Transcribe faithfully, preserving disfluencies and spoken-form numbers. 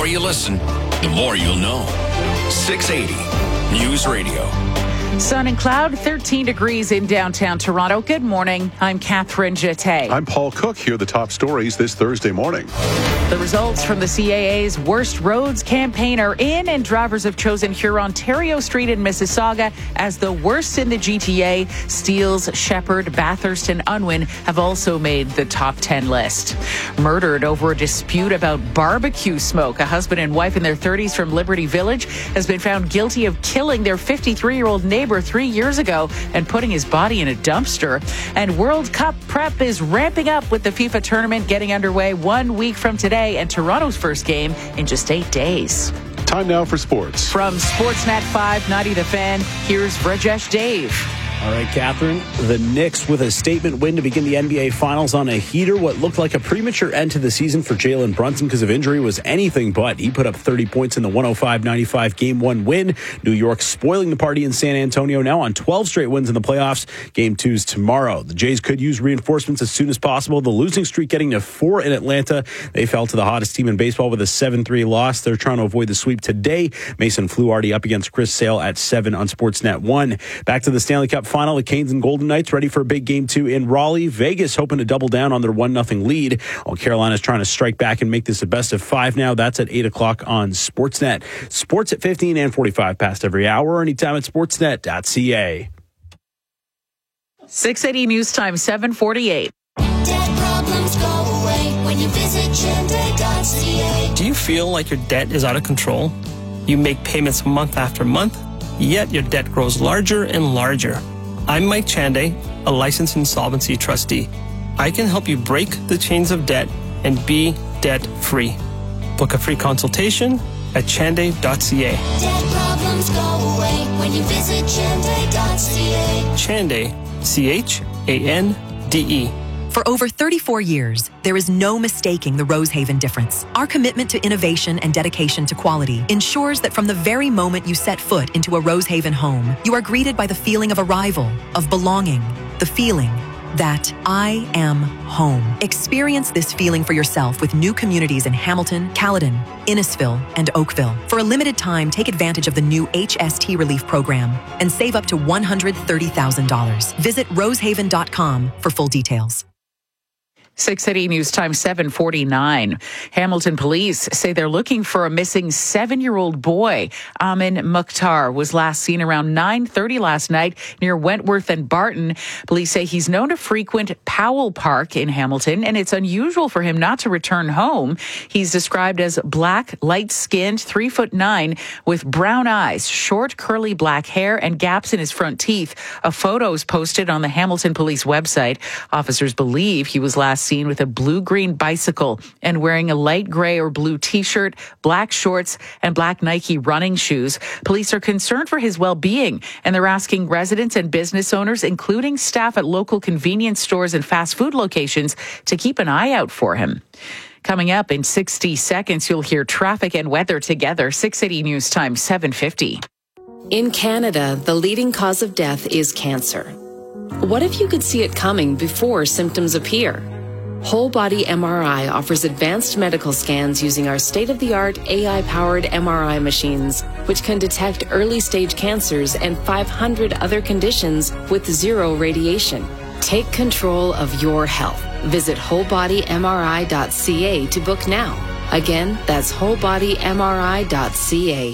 you listen, the more you'll know. six eighty News Radio. Sun and cloud, thirteen degrees in downtown Toronto. Good morning. I'm Catherine Jeté. I'm Paul Cook. Here are the top stories this Thursday morning. The results from the C A A's Worst Roads campaign are in, and drivers have chosen Hurontario Street in Mississauga as the worst in the G T A. Steeles, Shepherd, Bathurst, and Unwin have also made the top ten list. Murdered over a dispute about barbecue smoke. A husband and wife in their thirties from Liberty Village has been found guilty of killing their fifty-three-year-old neighbor three years ago and putting his body in a dumpster. And World Cup prep is ramping up with the FIFA tournament getting underway one week from today and Toronto's first game in just eight days. Time now for sports. From Sportsnet five ninety The Fan, here's Vrajesh Dave. All right, Catherine. The Knicks with a statement win to begin the N B A Finals on a heater. What looked like a premature end to the season for Jalen Brunson because of injury was anything but. He put up thirty points in the one oh five ninety-five Game one win. New York spoiling the party in San Antonio, now on twelve straight wins in the playoffs. Game two's tomorrow. The Jays could use reinforcements as soon as possible. The losing streak getting to four in Atlanta. They fell to the hottest team in baseball with a seven three loss. They're trying to avoid the sweep today. Mason Fluharty up against Chris Sale at seven on Sportsnet one. Back to the Stanley Cup final. The Canes and Golden Knights ready for a big game two in Raleigh. Vegas hoping to double down on their one nothing lead, while Carolina's trying to strike back and make this a best of five now. That's at eight o'clock on Sportsnet. Sports at fifteen and forty-five past every hour, anytime at sportsnet dot c a. six eighty News Time, seven forty-eight. Debt problems go away when you visit chende dot c a. Do you feel like your debt is out of control? You make payments month after month, yet your debt grows larger and larger. I'm Mike Chande, a licensed insolvency trustee. I can help you break the chains of debt and be debt-free. Book a free consultation at chande dot c a. Debt problems go away when you visit chende dot c a. Chande, C H A N D E. For over thirty-four years, there is no mistaking the Rosehaven difference. Our commitment to innovation and dedication to quality ensures that from the very moment you set foot into a Rosehaven home, you are greeted by the feeling of arrival, of belonging, the feeling that I am home. Experience this feeling for yourself with new communities in Hamilton, Caledon, Innisfil, and Oakville. For a limited time, take advantage of the new H S T Relief Program and save up to one hundred thirty thousand dollars. Visit rosehaven dot com for full details. six eighty News Time, seven forty-nine. Hamilton police say they're looking for a missing seven-year-old boy. Amin Mukhtar was last seen around nine thirty last night near Wentworth and Barton. Police say he's known to frequent Powell Park in Hamilton, and it's unusual for him not to return home. He's described as black, light-skinned, three foot nine, with brown eyes, short, curly black hair, and gaps in his front teeth. A photo is posted on the Hamilton Police website. Officers believe he was last seen with a blue-green bicycle and wearing a light gray or blue t-shirt, black shorts, and black Nike running shoes. Police are concerned for his well-being, and they're asking residents and business owners, including staff at local convenience stores and fast food locations, to keep an eye out for him. Coming up in sixty seconds, you'll hear traffic and weather together. six eighty News Time, seven fifty. In Canada, the leading cause of death is cancer. What if you could see it coming before symptoms appear? Whole Body M R I offers advanced medical scans using our state-of-the-art A I-powered M R I machines, which can detect early-stage cancers and five hundred other conditions with zero radiation. Take control of your health. Visit whole body m r i dot c a to book now. Again, that's whole body m r i dot c a.